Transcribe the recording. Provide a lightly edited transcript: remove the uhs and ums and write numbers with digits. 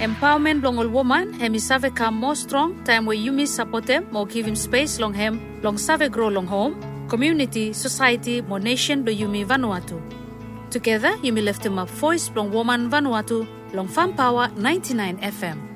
Empowerment long all woman, hemi save come more strong, time where Yumi support them, more give him space long him, long save grow long home, community, society, more nation do Yumi Vanuatu. Together, Yumi left him up voice long woman Vanuatu, long Farm Power 99 FM.